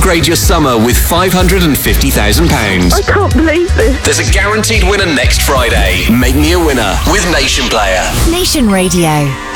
upgrade your summer with £550,000. I can't believe this. There's a guaranteed winner next Friday. Make me a winner with Nation Player. Nation Radio.